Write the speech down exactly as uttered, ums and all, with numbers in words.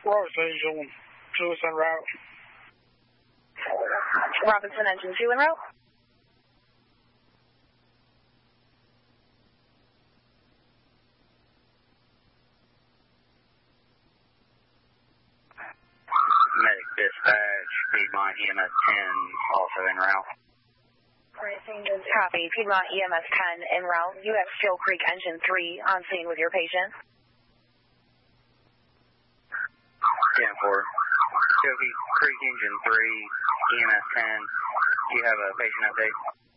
Rose Angel two is en route. Robinson Engine two en route. Medic dispatch, Piedmont E M S ten, also en route. Copy, Piedmont E M S ten en route. You have Still Creek Engine three on scene with your patient. ten four. Still Creek Engine three, E M S ten. Do you have a patient update?